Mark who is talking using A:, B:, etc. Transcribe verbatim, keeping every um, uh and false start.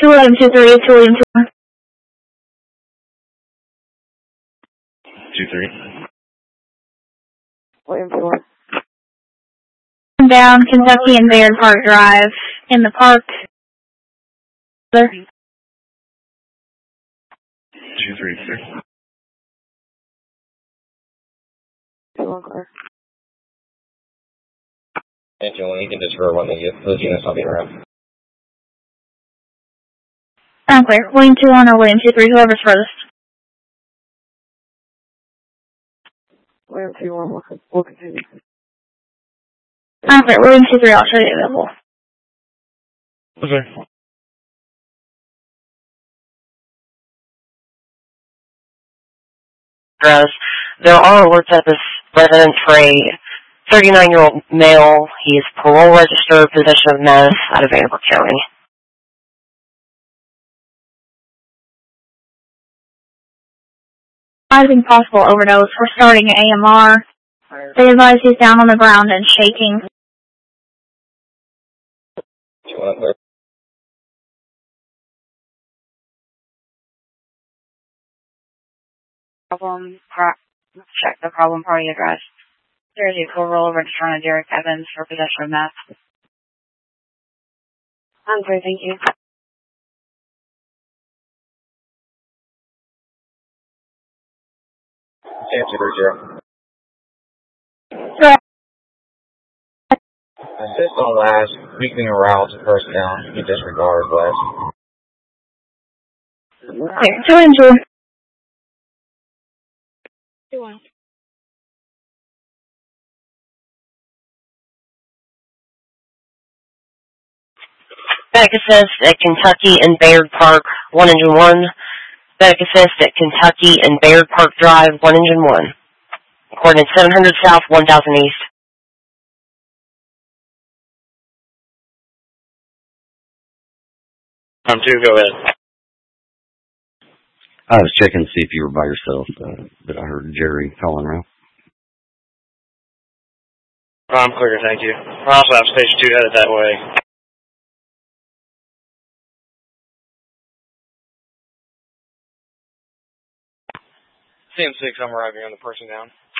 A: two William two three, two William two one.
B: Two three.
C: William two one.
A: Down Kentucky and Bayard Park Drive in the park. There.
B: Two three three.
C: Two one car.
D: If you want, you can just rear one of those units. I'll be around.
A: I'm clear. William two one or William two three, whoever's furthest.
C: William two one, we'll, we'll continue.
A: I'm clear. William two three, I'll show you available.
B: Okay.
E: There are alerts at this residence for a thirty-nine-year-old male. He is parole registered, possession of meth out of Ann Arbor County.
A: Advising possible overdose. We're starting at A M R. They advise he's down on the ground and shaking.
D: You want to clear?
F: Problem, pro- check the problem party address. There's a full rollover to front of Derek Evans for possession of meth. I'm sorry, thank you.
D: Answer three zero.
A: Sure.
D: Assist on last, weakening arousal to first down. You disregard last.
A: Clear. Two and two.
F: Two one.
E: Medic assist at Kentucky and Bayard Park, one engine one. Medic assist at Kentucky and Bayard Park Drive, one engine one. Coordinates seven hundred south, one thousand east.
B: I'm two, go ahead.
G: I was checking to see if you were by yourself, uh, but I heard Jerry calling around.
B: I'm clear, thank you. I also have station two headed that way. C M six, I'm arriving on the person down.